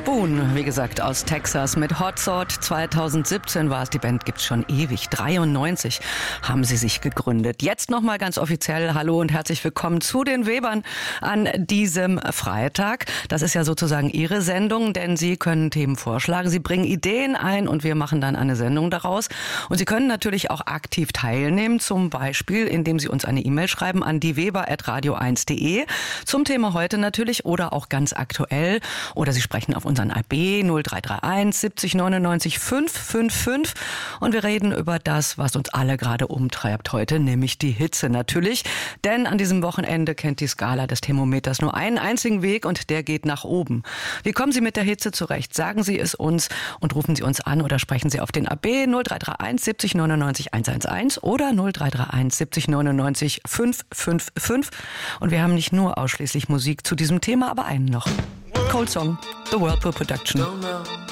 Spoon, wie gesagt, aus Texas mit Hot Sort. 2017 war es, die Band gibt's schon ewig. 93 haben sie sich gegründet. Jetzt nochmal ganz offiziell hallo und herzlich willkommen zu den Webern an diesem Freitag. Das ist ja sozusagen ihre Sendung, denn sie können Themen vorschlagen, sie bringen Ideen ein und wir machen dann eine Sendung daraus. Und sie können natürlich auch aktiv teilnehmen, zum Beispiel, indem sie uns eine E-Mail schreiben an dieweber@radio1.de zum Thema heute natürlich oder auch ganz aktuell. Oder Sie sprechen auf unseren AB 0331 70 99 555 und wir reden über das, was uns alle gerade umtreibt heute, nämlich die Hitze natürlich. Denn an diesem Wochenende kennt die Skala des Thermometers nur einen einzigen Weg und der geht nach oben. Wie kommen Sie mit der Hitze zurecht? Sagen Sie es uns und rufen Sie uns an oder sprechen Sie auf den AB 0331 70 99 111 oder 0331 70 99 555. Und wir haben nicht nur ausschließlich Musik zu diesem Thema, aber einen noch. Cold Song, The Whirlpool Production.